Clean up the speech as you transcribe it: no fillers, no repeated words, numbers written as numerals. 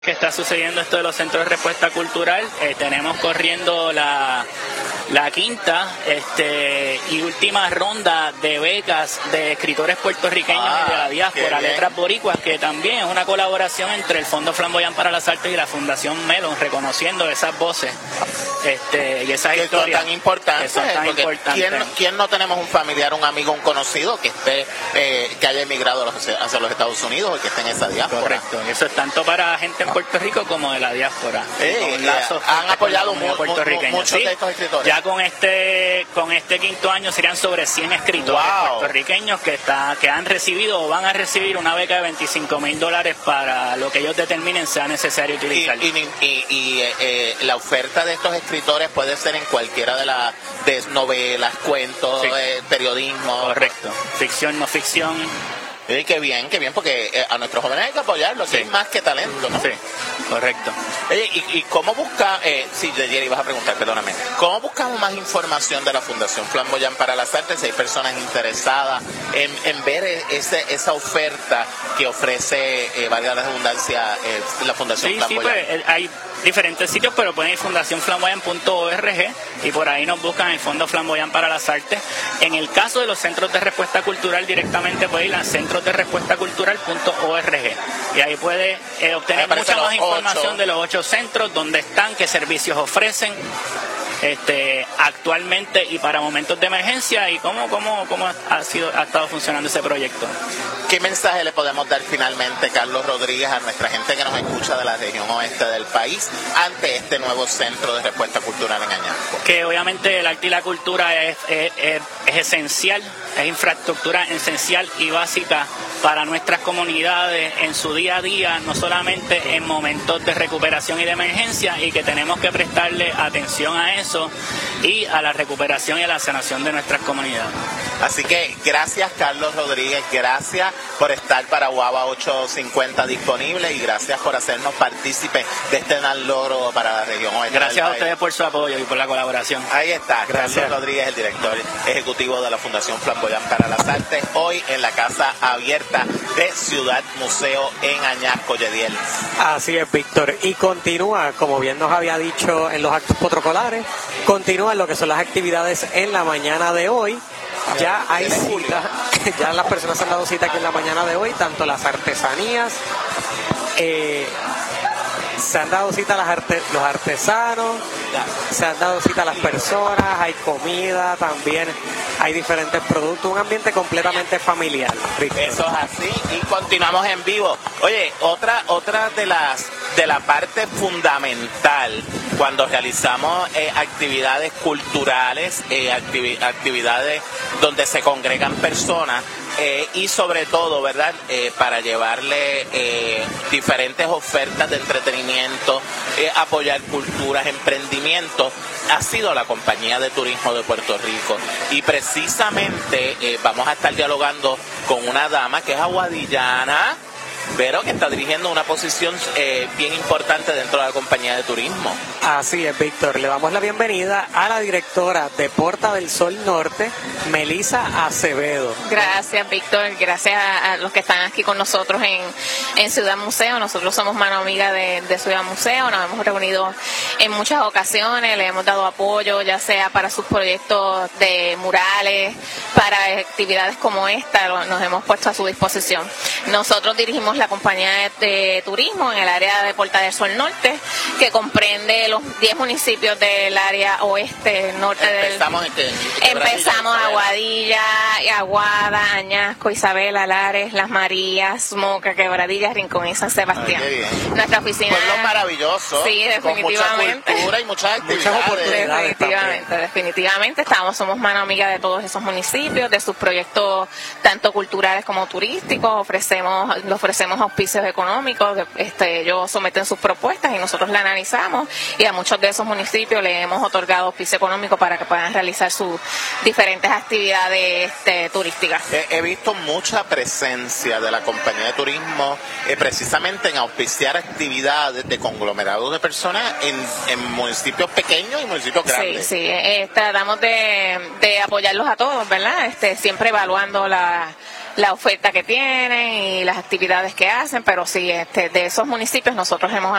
Que está sucediendo esto de los centros de respuesta cultural. Tenemos corriendo la quinta y última ronda de becas de escritores puertorriqueños y de la diáspora, Letras Boricuas, que también es una colaboración entre el Fondo Flamboyant para las Artes y la Fundación Melon, reconociendo esas voces y esas historias tan importantes. ¿Quién no tenemos un familiar, un amigo, un conocido que esté que haya emigrado hacia los Estados Unidos y que esté en esa diáspora? Correcto, eso es tanto para gente en Puerto Rico como de la diáspora. Han apoyado muchos de estos escritores. Ya con este quinto año serían sobre 100 escritores puertorriqueños que han recibido o van a recibir una beca de $25,000 para lo que ellos determinen sea necesario utilizar. Y la oferta de estos escritores puede ser en cualquiera de las novelas, cuentos, periodismo. Correcto, ficción, no ficción. Qué bien, porque a nuestros jóvenes hay que apoyarlos, hay más que talento, ¿no? Sí, correcto. ¿Y cómo buscar, Jerry, ibas a preguntar, perdóname, cómo buscamos más información de la Fundación Flamboyant para las Artes si hay personas interesadas en ver esa oferta que ofrece, valga la redundancia, la Fundación Flamboyant? Sí, pues hay diferentes sitios, pero pueden ir fundacionflamboyant.org y por ahí nos buscan el Fondo Flamboyant para las Artes. En el caso de los centros de respuesta cultural, directamente puede ir a centrosderespuestacultural.org y ahí puede obtener mucha más información de los 8 centros, dónde están, qué servicios ofrecen actualmente y para momentos de emergencia y cómo ha estado funcionando ese proyecto. ¿Qué mensaje le podemos dar finalmente, Carlos Rodríguez, a nuestra gente que nos escucha de la región oeste del país ante este nuevo centro de respuesta cultural en Añasco? Que obviamente el arte y la cultura es esencial, es infraestructura esencial y básica para nuestras comunidades en su día a día, no solamente en momentos de recuperación y de emergencia, y que tenemos que prestarle atención a eso y a la recuperación y a la sanación de nuestras comunidades. Así que gracias, Carlos Rodríguez, gracias por estar para Guava 850 disponible y gracias por hacernos partícipes de este gran logro para la región oeste. Gracias a ustedes por su apoyo y por la colaboración. Ahí está, gracias. Carlos Rodríguez, el director ejecutivo de la Fundación Flamboyant para las Artes, hoy en la Casa Abierta de Ciudad Museo en Añasco, Yediel. Así es, Víctor, y continúa, como bien nos había dicho en los actos protocolares, continúan lo que son las actividades en la mañana de hoy. Ya hay cita, ya las personas han dado cita aquí en la mañana de hoy, tanto las artesanías, se han dado cita los artesanos, se han dado cita a las personas, hay comida también, hay diferentes productos, un ambiente completamente familiar. Eso es así y continuamos en vivo. Oye, otra de la parte fundamental cuando realizamos actividades culturales, actividades donde se congregan personas y sobre todo, ¿verdad? Para llevarle diferentes ofertas de entretenimiento, apoyar culturas, emprendimientos, ha sido la Compañía de Turismo de Puerto Rico. Y precisamente vamos a estar dialogando con una dama que es aguadillana, pero que está dirigiendo una posición bien importante dentro de la Compañía de Turismo. Así es, Víctor. Le damos la bienvenida a la directora de Porta del Sol Norte, Melissa Acevedo. Gracias, Víctor. Gracias a los que están aquí con nosotros en Ciudad Museo. Nosotros somos mano amiga de Ciudad Museo. Nos hemos reunido en muchas ocasiones, le hemos dado apoyo, ya sea para sus proyectos de murales, para actividades como esta, nos hemos puesto a su disposición. Nosotros dirigimos la compañía de turismo en el área de Porta del Sol Norte, que comprende los 10 municipios del área oeste, norte Empezamos Aguadilla, Aguada, Añasco, Isabela, Lares, Las Marías, Moca, Quebradillas, Rincón y San Sebastián. Nuestra oficina... Pueblo maravilloso. Sí, definitivamente. Con mucha cultura y muchas actividades. Definitivamente. Somos mano amiga de todos esos municipios, de sus proyectos tanto culturales como turísticos. Le ofrecemos auspicios económicos, ellos someten sus propuestas y nosotros la analizamos, y a muchos de esos municipios le hemos otorgado auspicio económico para que puedan realizar sus diferentes actividades turísticas. He visto mucha presencia de la Compañía de Turismo precisamente en auspiciar actividades de conglomerados de personas en municipios pequeños y municipios grandes. Sí, tratamos de apoyarlos a todos, ¿verdad? Siempre evaluando la oferta que tienen y las actividades que hacen, pero sí, de esos municipios nosotros hemos